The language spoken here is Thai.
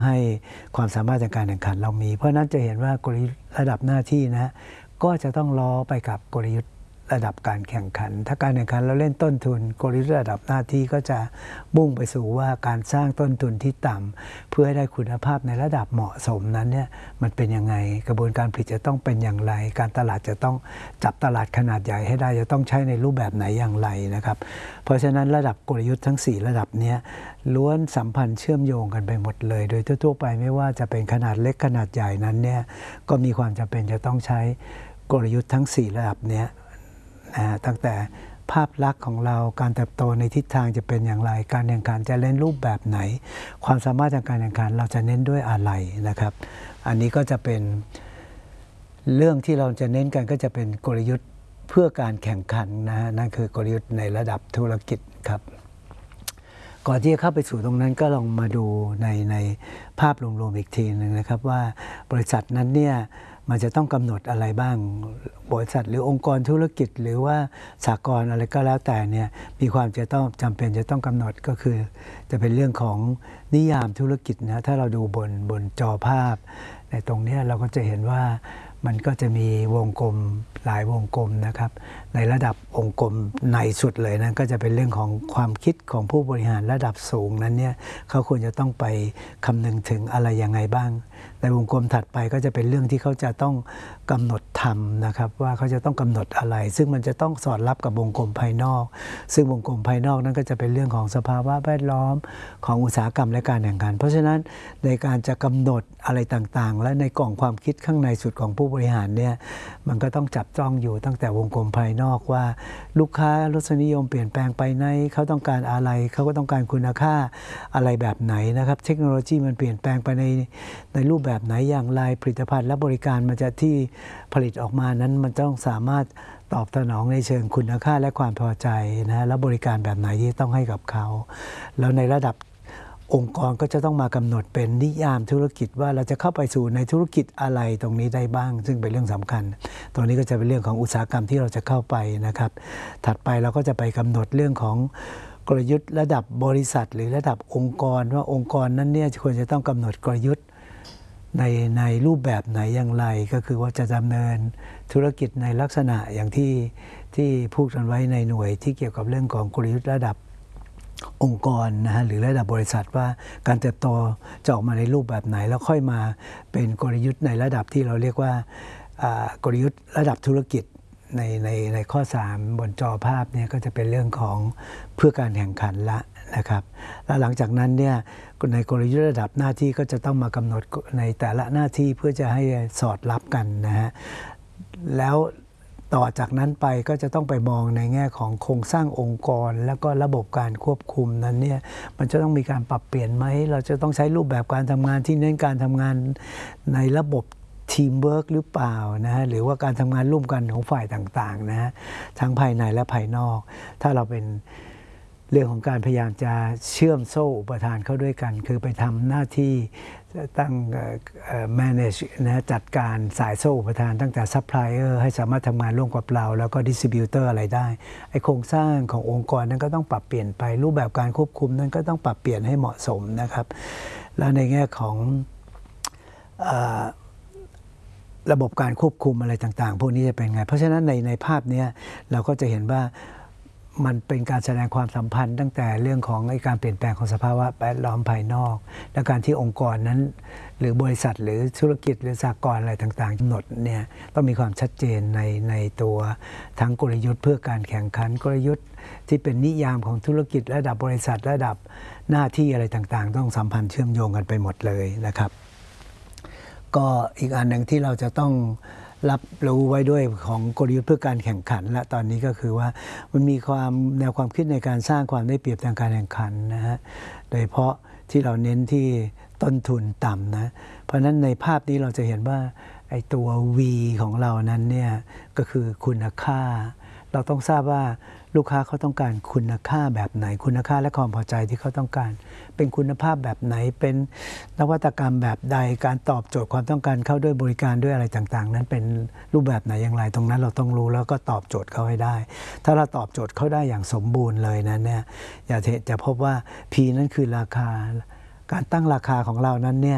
ให้ความสามารถในการแข่งขันเรามีเพราะนั้นจะเห็นว่ากลยุทธ์ระดับหน้าที่นะก็จะต้องล้อไปกับกลยุทธ์ระดับการแข่งขันถ้าการแข่งขันเราเล่นต้นทุนกลยุทธ์ระดับหน้าที่ก็จะมุ่งไปสู่ว่าการสร้างต้นทุนที่ต่ำเพื่อให้ได้คุณภาพในระดับเหมาะสมนั้นเนี่ยมันเป็นยังไงกระบวนการผลิตจะต้องเป็นอย่างไรการตลาดจะต้องจับตลาดขนาดใหญ่ให้ได้จะต้องใช้ในรูปแบบไหนอย่างไรนะครับเพราะฉะนั้นระดับกลยุทธ์ทั้ง4ระดับนี้ล้วนสัมพันธ์เชื่อมโยงกันไปหมดเลยโดยทั่วไปไม่ว่าจะเป็นขนาดเล็กขนาดใหญ่นั้นเนี่ยก็มีความจำเป็นจะต้องใช้กลยุทธ์ทั้ง4ระดับนี้ตั้งแต่ภาพลักษณ์ของเราการเติบโตในทิศทางจะเป็นอย่างไรการแข่งขันจะเล่นรูปแบบไหนความสามารถทางการแข่งขันเราจะเน้นด้วยอะไรนะครับอันนี้ก็จะเป็นเรื่องที่เราจะเน้นกันก็จะเป็นกลยุทธ์เพื่อการแข่งขันนั่นคือกลยุทธ์ในระดับธุรกิจครับก่อนที่จะเข้าไปสู่ตรงนั้นก็ลองมาดูในภาพรวมๆอีกทีนึงนะครับว่าบริษัทนั้นเนี่ยมันจะต้องกำหนดอะไรบ้างบริษัทหรือองค์กรธุรกิจหรือว่าสหกรณ์อะไรก็แล้วแต่เนี่ยมีความจะต้องจำเป็นจะต้องกำหนดก็คือจะเป็นเรื่องของนิยามธุรกิจนะถ้าเราดูบนจอภาพในตรงนี้เราก็จะเห็นว่ามันก็จะมีวงกลมหลายวงกลมนะครับในระดับองค์กลมในสุดเลยนะก็จะเป็นเรื่องของความคิดของผู้บริหารระดับสูงนั้นเนี่ยเขาควรจะต้องไปคำนึงถึงอะไรยังไงบ้างในวงกลมถัดไปก็จะเป็นเรื่องที่เขาจะต้องกำหนดทำนะครับว่าเขาจะต้องกำหนดอะไรซึ่งมันจะต้องสอดรับกับวงกลมภายนอกซึ่งวงกลมภายนอกนั้นก็จะเป็นเรื่องของสภาวะแวดล้อมของอุตสาหกรรมและการแข่งขันเพราะฉะนั้นในการจะกำหนดอะไรต่างๆและในกล่องความคิดข้างในสุดของผู้บริหารเนี่ยมันก็ต้องจับจ้องอยู่ตั้งแต่วงกลมภายนอกว่าลูกค้ารสนิยมเปลี่ยนแปลงไปในเขาต้องการอะไรเขาก็ต้องการคุณค่าอะไรแบบไหนนะครับเทคโนโลยีมันเปลี่ยนแปลงไปในรูปแบบไหนอย่างไรผลิตภัณฑ์และบริการมันจะที่ผลิตออกมานั้นมันต้องสามารถตอบสนองในเชิงคุณค่าและความพอใจนะและบริการแบบไหนที่ต้องให้กับเขาแล้วในระดับองค์กรก็จะต้องมากำหนดเป็นนิยามธุรกิจว่าเราจะเข้าไปสู่ในธุรกิจอะไรตรงนี้ได้บ้างซึ่งเป็นเรื่องสำคัญตรงนี้ก็จะเป็นเรื่องของอุตสาหกรรมที่เราจะเข้าไปนะครับถัดไปเราก็จะไปกำหนดเรื่องของกลยุทธ์ระดับบริษัทหรือระดับองค์กรว่าองค์กรนั้นเนี่ยควรจะต้องกำหนดกลยุทธ์ในรูปแบบไหนอย่างไรก็คือว่าจะดำเนินธุรกิจในลักษณะอย่างที่พูดกันไว้ในหน่วยที่เกี่ยวกับเรื่องของกลยุทธ์ระดับองค์กรนะฮะหรือระดับบริษัทว่าการเติบโตจะออกมาในรูปแบบไหนแล้วค่อยมาเป็นกลยุทธ์ในระดับที่เราเรียกว่ากลยุทธ์ระดับธุรกิจในข้อ3บนจอภาพเนี่ยก็จะเป็นเรื่องของเพื่อการแข่งขันละนะครับแล้วหลังจากนั้นเนี่ยในกลยุทธ์ระดับหน้าที่ก็จะต้องมากำหนดในแต่ละหน้าที่เพื่อจะให้สอดรับกันนะฮะแล้วต่อจากนั้นไปก็จะต้องไปมองในแง่ของโครงสร้างองค์กรแล้วก็ระบบการควบคุมนั้นเนี่ยมันจะต้องมีการปรับเปลี่ยนไหมเราจะต้องใช้รูปแบบการทำงานที่เน้นการทำงานในระบบทีมเวิร์กหรือเปล่านะฮะหรือว่าการทำงานร่วมกันของฝ่ายต่างๆนะฮะทั้งภายในและภายนอกถ้าเราเป็นเรื่องของการพยายามจะเชื่อมโซ่อุปทานเข้าด้วยกันคือไปทำหน้าที่ตั้งmanage นะจัดการสายโซ่อุปทานตั้งแต่ supplier ให้สามารถทำงานร่วมกับเราแล้วก็ distributor อะไรได้ไอโครงสร้างขององค์กรนั้นก็ต้องปรับเปลี่ยนไปรูปแบบการควบคุมนั้นก็ต้องปรับเปลี่ยนให้เหมาะสมนะครับแล้วในแง่ของระบบการควบคุมอะไรต่างๆพวกนี้จะเป็นไงเพราะฉะนั้นในภาพนี้เราก็จะเห็นว่ามันเป็นการแสดงความสัมพันธ์ตั้งแต่เรื่องของการเปลี่ยนแปลงของสภาวะแวดล้อมภายนอกและการที่องค์กรนั้นหรือบริษัทหรือธุรกิจหรือสหกรณ์อะไรต่างๆกำหนดเนี่ยต้องมีความชัดเจนในตัวทั้งกลยุทธ์เพื่อการแข่งขันกลยุทธ์ที่เป็นนิยามของธุรกิจระดับบริษัทระดับหน้าที่อะไรต่างๆต้องสัมพันธ์เชื่อมโยงกันไปหมดเลยนะครับก็อีกอันหนึ่งที่เราจะต้องรับรู้ไว้ด้วยของกลยุทธ์เพื่อการแข่งขันและตอนนี้ก็คือว่ามันมีแนวความคิดในการสร้างความได้เปรียบทางการแข่งขันนะฮะโดยเฉพาะที่เราเน้นที่ต้นทุนต่ำนะเพราะฉะนั้นในภาพนี้เราจะเห็นว่าไอ้ตัว V ของเรานั้นเนี่ยก็คือคุณค่าเราต้องทราบว่าลูกค้าเขาต้องการคุณค่าแบบไหนคุณค่าและความพอใจที่เขาต้องการเป็นคุณภาพแบบไหนเป็นนวัตกรรมแบบใดการตอบโจทย์ความต้องการเข้าด้วยบริการด้วยอะไรต่างๆนั้นเป็นรูปแบบไหนอย่างไรตรงนั้นเราต้องรู้แล้วก็ตอบโจทย์เขาให้ได้ถ้าเราตอบโจทย์เขาได้อย่างสมบูรณ์เลยนั้นเนี่ยจะพบว่า P นั้นคือราคาการตั้งราคาของเรานั้นเนี่ย